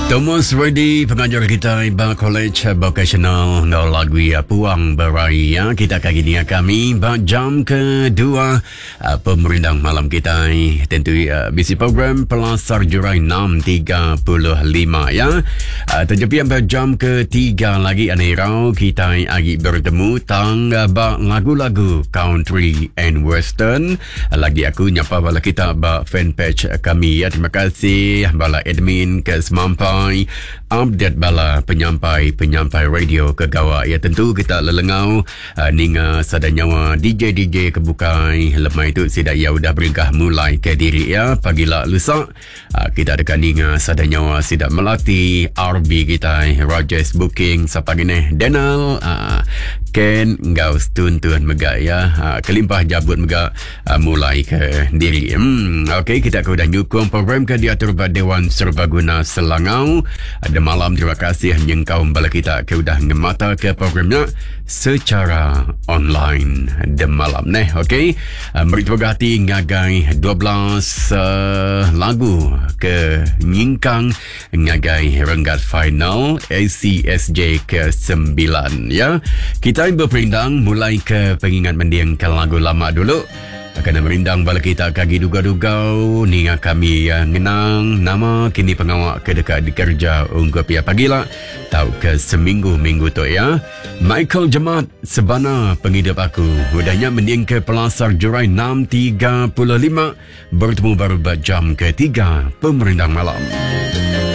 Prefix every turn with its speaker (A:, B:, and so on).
A: Thomas Reddy, pengajar kita Iba College Vocational ngau lagu ya Puang Beraya. Kita kali ni kami jam kedua pemerintah malam kita tentu bisi program Pelasar Jurai 6.35 ya. Tetapi jam ketiga lagi anirau kita lagi bertemu tang lagu-lagu country and western. Lagi aku nyapa bala kita fanpage kami ya. Terima kasih bala admin ke semampai update bala penyampai radio ke gawa ya. Tentu kita lelengau ninga sadanyawa DJ kebukai lemai itu sida ya udah beringkah mulai ke diri ya. Pagilah lusa kita dekat ninga sadanyawa sida melatih RB kita Rogers booking sapagine Denal Ken ngau tuan mega ya kelimpah jabut mega mulai ke diri. Okey, kita kau dah nyukung program ke diatur Dewan Serbaguna Selangau. Ada malam, terima kasih yang kau bala kita ke udah ngemata ke programnya secara online de malam neh. Okey, meritu hati ngagai 12 lagu ke nyingkang ngagai renggat final ACSJ ke-9 ya. Kita berperindang mulai ke pengingat mendiang ke lagu lama dulu. Akan merindang bala kita kagi duga-duga ni kami yang ngenang nama kini pengawak ke dekat dikerja unggap ya pagilah tahu ke seminggu tu ya. Michael Jemat Sebana penghidup aku udahnya mending ke Pelasar Jurai 6.35 bertemu baru jam ketiga pemerintah malam.